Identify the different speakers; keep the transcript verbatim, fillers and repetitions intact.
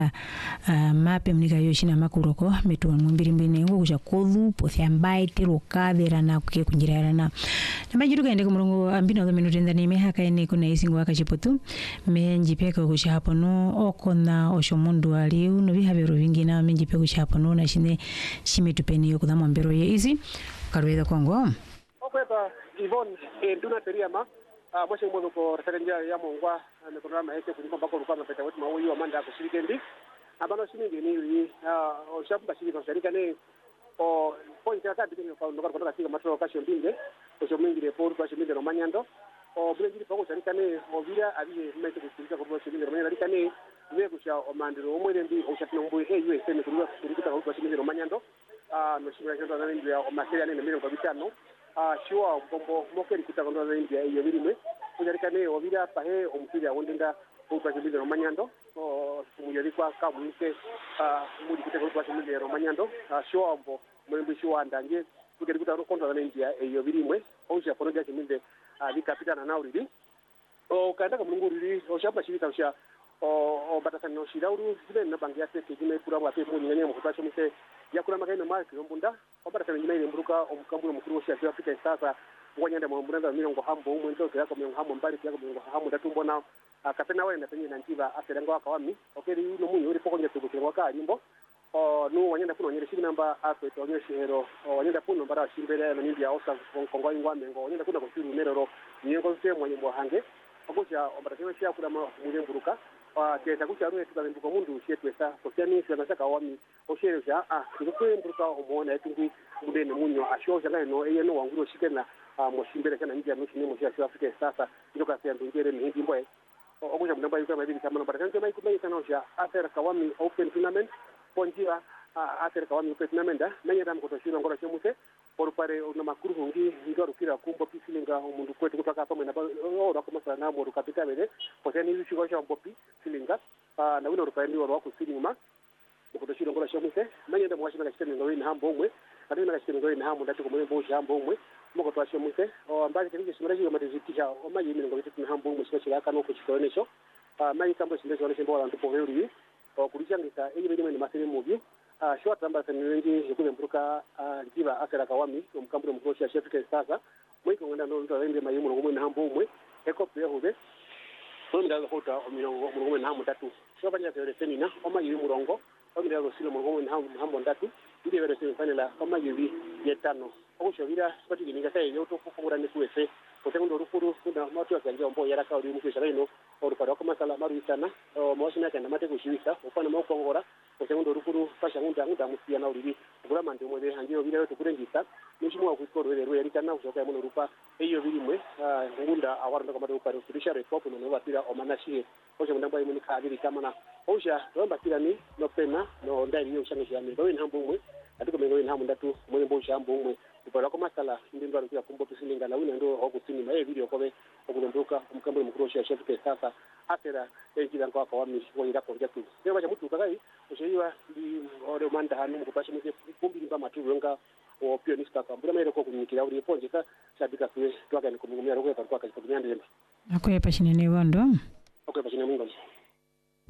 Speaker 1: Uh, mape mnika yoshina makuroko metu mwambiri mbini ngo kuja kolu pothi ambaye tiro kadera na kuke kunjirana na majiruka ende kumurongo ambino ndo minuto ndani mehaka ene kuna isingo akachipotu menjipeka kuja hapo no okona oshomundu ali no bihabero bingi na menjipeka kuja hapo no na shine shimetupeni yo kudama mbero ye izi karweza kongo
Speaker 2: okweba Yvonne enduna teriama mwashe mwono ko ratarenja ya mongwa mekonama heke kunyuma bako rupa mapeta wetu mawo yo amanda kushirikendi abano shimingi ni uh oshamba shiri basharika ne o point ya kati kwa ndo kwa katika matro kasho mbinde osho mingi le por kwa shimingi no manyando o brenjiri pako sharika ne o vira abiye mete kushirika kwa shimingi no manyando ne we kusha o mandiro omwere ndi o shatino mbu e U S ne kuruka kushirika kwa shimingi no manyando ah no shimingi ndo na ndio o materia ne mbele kwa bitano ah shiwa bombo mokeri kutaka ndo na ndio iyo birimwe kujarika ne o vira pahe o mupira wondenda kwa shimingi no manyando o muyerikwa kamuke ah muri kuteka kwa shimingi no manyando ah shiwa bombo mwembe shiwa ndange kugeri kutaka kondo na ndio iyo birimwe o sha poroja shimingi ah bikapitana na uridi o kanda kamunguriri o shapa shirika usha o o batasani no shirauru zile na bangi yake kigine kura wa pe munyi nyanya mukutacho mise yakura makaino mark yombunda o batasani nyine mburuka o mukamburu mukuru wa South Africa sasa ngonyanda mwambunda mirongo hambo umwe ndoto yako mirongo hambo mbali yako mirongo hambo ndatumbo na kapena wale na penye na njiva aserenga waka wami okeri no munyi uri poko nyetu kutenga ka limbo o no wanyanda kuno nyere shiri namba aso to nyeshe hero o wanyanda kuno bara shimbele na nindi ya osa kongo ingwa mengo wanyanda kuno kusiru neroro nyengo se mwenye mbohange okusha obatakena shia kula mulemburuka ah kesa kucha ruwe tukalembuka mundu shetwesa kosyani sya nasaka wami osheresha ah ndikwenduka omona etingi mudene munyo ashosha ngano eye no wanguro shikena moshimbele kana njia mishini mo South Africa sasa ndoka sya ndungere ni hindi mboe okusha mnamba yuka mabili kama namba tanke mai kumai kana osha afera kawami open tournament ponjira afera kawami open tournament nanye dam kotoshina ngora chemuse por pare una makuru hungi ngaro kira kumbo pisilinga umundu kwetu kutaka pamwe na ora kama sana mo rukapita bele poseni hizo shiko sha mbopi silinga na wino rupaendi wa wako silinga mukotoshina ngora chemuse nanye dam washina kashiteni ngori na hambo umwe ati na kashiteni ngori na hambo ndati kumwe bo hambo umwe muko twashe muse o mbali kile shimaraji kama tizitisha o maji mimi ngori tuna hambo umwe shika kana ko chikonesho mai kambo sinde wale simbo wala ndipo heuri o kulichangisa eyi bene masere movie ah shwa tamba sanengi yekule mpuruka njiva asera kawami omukambure mukosha Africa sasa mwiko ngenda ndo ndo ende mayimu ngomwe na hambo umwe eko pehube so ndaza hota omirongo ngomwe na hambo tatu shwa banya sere semina omayimu murongo omirazo silo ngomwe na hambo ndatu ndi vero sele fanela omayimu yetano okusho vira spati gininga sai yoto kufungura ni kuese kotengo rufuru kuna matu yakanje ombo yaraka uri mukisha rino orukara kwa masala maruisana o mwashina kana mate kushivisa ofana mokongora kotengo rufuru fasha ngunda ngunda musiya na uri kugura mande mwe hanjiro vira yoto kurengisa nishimwa kuikoro rero yarikana kuzoka muno rupa eyo birimwe ngunda awaranda kama rupa rufurisha repop no batira omanashie osha ndamba imuni kabiri kamana osha romba kirani no pena no ndari yo shanga shami ndo inhambo mwe atiko mengo inhambo ndatu mwe mbo shambo mwe kupala kwa masala ndindu alikuwa kumbo tusilinga na wina ndo okusini ma video kobe okulondoka umkambo mukuru wa South Africa sasa afera ejira kwa kwa wami wira kwa jatu sema bacha mutu kakai oshiwa ndi ore manda hanu mukupasha mwe kumbi nimba matu nga o pionista kwa mbura mere ko kunyikira uri ponje ka sabika kwe twaka ni kumungumia rokwe kwa kwa kwa nyande
Speaker 1: akwe pashine ne wando
Speaker 2: akwe pashine mungu